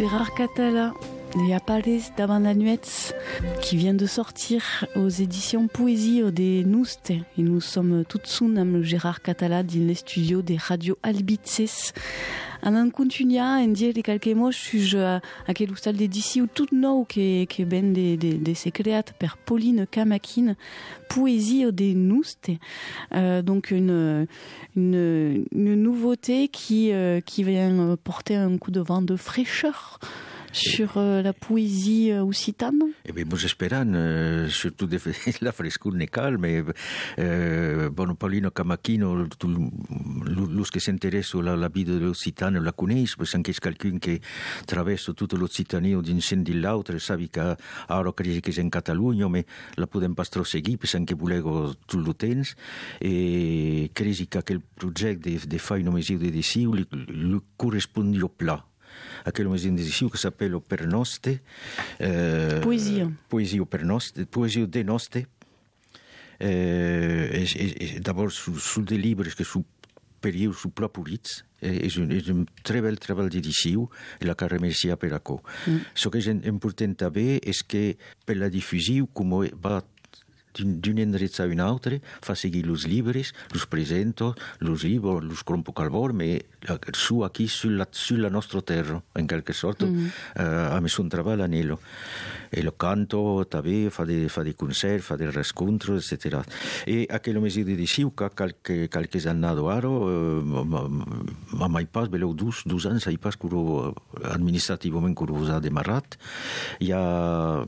Gérard Catala, Les Appares davant la nuit, qui vient de sortir aux éditions Poésie des Nouste. Et nous sommes tout soon avec Gérard Catala dans les studios des Radio Albices. En en continuant en dire quelques mots sur aquel hostal d'édition tout nou que ben de se créat per Pauline Camaquin, Poésie des Nouste. Donc une nouveauté qui vient porter un coup de vent de fraîcheur sur la poésie occitane. Eh bien, moi j'espère, surtout de la frescura ne calme, bon, Paulino Camaquino, los que s'intéressent à la vie de l'Occitane la connaissent, parce que c'est quelqu'un qui traverse toute l'Occitanie d'un sens de l'autre, sabe que ara crisi que és en Catalunya, mais la podem pas seguir, parce que volego tot el temps, et crisi que aquell projecte de fer una mesura d'edició li correspon au pla. Aquella maison d'édition qui s'appelle Per Noste. Poésie Per Noste, Poésie de Noste. D'abord, sur des livres que sous période sous plat pourits. És un très bel treball d'edició i la que remercia per això. Ce que és important també és que per la difusió, com va d'un endreç a un altre, fa seguir els llibres, els presento, els llibres, els crompo calvor, mais su aquí, sur la nostra terra, en quelque sorte, amb son treball anhelo. E lo canto també, fa de concerts, fa de rescontros, etc. E aquella mesura d'edició que qualques han anat ara, ma mai pas, veleu 2 anys, ai pas que administrativament que ho ha demarrat, hi ha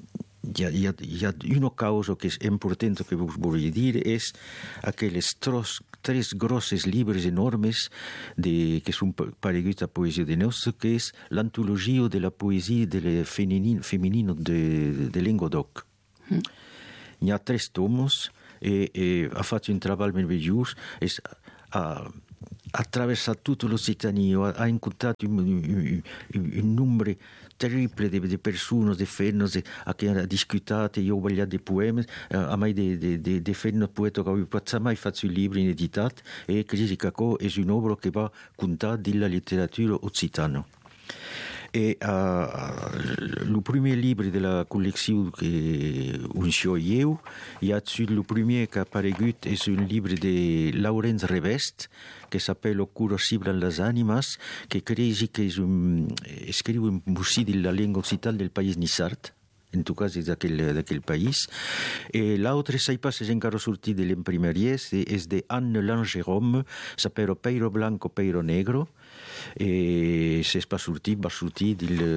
una causa que és important que vos volia dir és aquelles 3 grosses llibres enormes que són pareguts a Poesia de Nostre, que és l'antologia de la poesia femenina de Languedoc. Hi ha 3 tomos e ha fatto un treball meravellós, ha attraversato tutta l'Occitania, ha incontrato un numero terrible de persone, de femmes che hanno discutato, io ho sbagliato dei poemi, a mai de femmes poeti che avevo mai fatto un libro ineditato, e crisi che è un'opera che va contare della letteratura occitana. E il primo libro della collezione che ho io, il primo che ha apparegut è un libro di Laurence Revest che s'appelle Cura Cibra las Animas, che crisi che scrive un musì della lingua occitana del paese Nissart, in tot cas és d'aquell país. E l'altre, sai pas si és encara sortit de l'imprimeries, és de Anne Langeron, s'appelle Peiro Blanco, Peiro Negro, e si és pas sortit, va sortir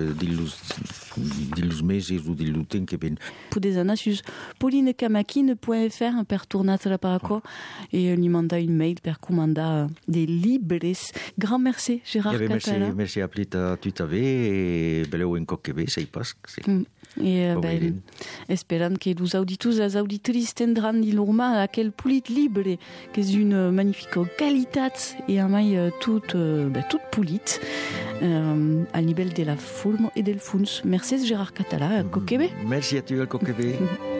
dels mesos o del temps que ven. Podes anar sus paulinecamaquin.fr per tornar-te per acá et lui mandar une mail per comandar des libres. Grand merci, Gérard Catala. Merci a plit a tu també, e beleu en coc que bé, sai pas. Et esperant que los auditors et les auditrices tindran l'urma aquel polit libre, que és une magnifique qualitat et a mai tout polit a nivell de la forma et del fons. Merci, Gérard Catala, al coquebe. Merci a tu, al coquebe.